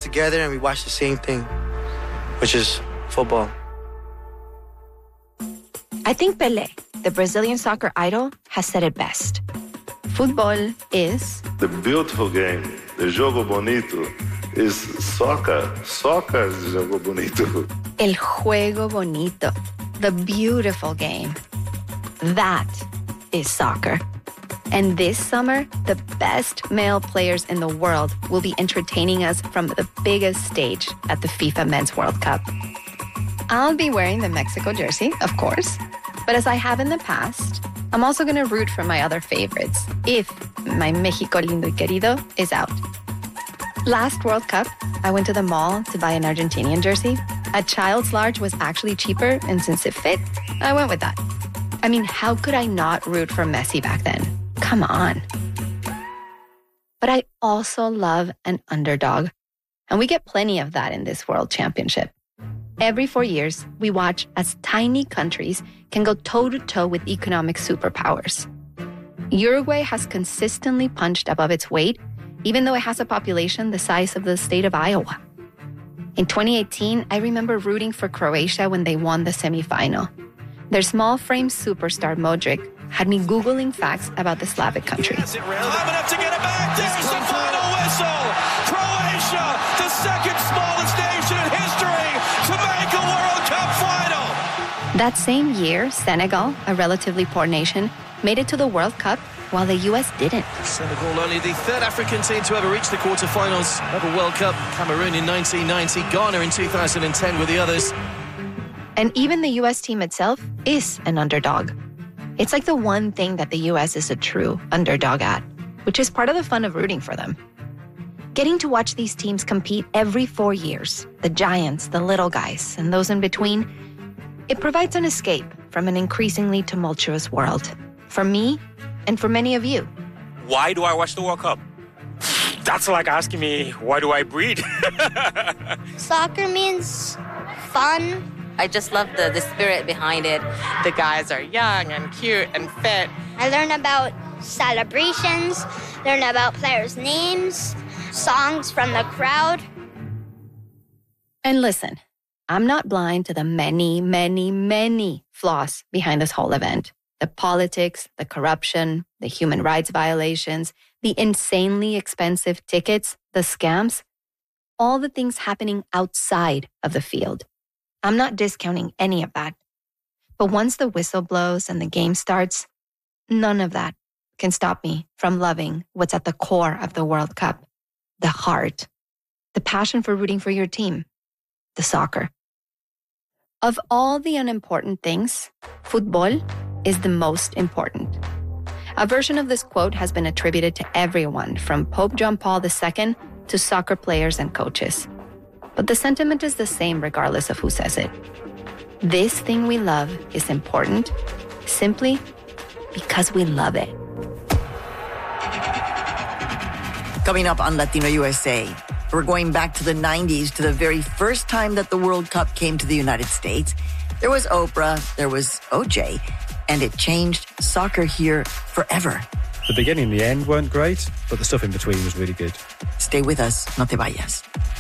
together and we watch the same thing, which is football. I think Pelé, the Brazilian soccer idol, has said it best. Football is... the beautiful game. The jogo bonito is soccer. Soccer is jogo bonito. El juego bonito. The beautiful game. That is soccer. And this summer, the best male players in the world will be entertaining us from the biggest stage at the FIFA Men's World Cup. I'll be wearing the Mexico jersey, of course. But as I have in the past, I'm also going to root for my other favorites if my México lindo y querido is out. Last World Cup, I went to the mall to buy an Argentinian jersey. A child's large was actually cheaper, and since it fit, I went with that. I mean, how could I not root for Messi back then? Come on. But I also love an underdog, and we get plenty of that in this World Championship. Every 4 years, we watch as tiny countries can go toe-to-toe with economic superpowers. Uruguay has consistently punched above its weight, even though it has a population the size of the state of Iowa. In 2018, I remember rooting for Croatia when they won the semifinal. Their small-frame superstar Modric had me Googling facts about the Slavic country. Time enough to get it back. There's the final whistle. Croatia, the second smallest nation in history to make a World Cup final. That same year, Senegal, a relatively poor nation, made it to the World Cup while the U.S. didn't. Senegal, only the third African team to ever reach the quarterfinals of a World Cup. Cameroon in 1990, Ghana in 2010 with the others. And even the U.S. team itself is an underdog. It's like the one thing that the U.S. is a true underdog at, which is part of the fun of rooting for them. Getting to watch these teams compete every 4 years, the giants, the little guys, and those in between, it provides an escape from an increasingly tumultuous world. For me, and for many of you. Why do I watch the World Cup? That's like asking me, why do I breed? Soccer means fun. I just love the spirit behind it. The guys are young and cute and fit. I learn about celebrations, learn about players' names, songs from the crowd. And listen, I'm not blind to the many, many, many flaws behind this whole event. The politics, the corruption, the human rights violations, the insanely expensive tickets, the scams, all the things happening outside of the field. I'm not discounting any of that. But once the whistle blows and the game starts, none of that can stop me from loving what's at the core of the World Cup, the heart, the passion for rooting for your team, the soccer. Of all the unimportant things, football is the most important. A version of this quote has been attributed to everyone from Pope John Paul II to soccer players and coaches. But the sentiment is the same regardless of who says it. This thing we love is important simply because we love it. Coming up on Latino USA, we're going back to the 90s to the very first time that the World Cup came to the United States. There was Oprah, there was OJ, and it changed soccer here forever. The beginning and the end weren't great, but the stuff in between was really good. Stay with us, no te vayas.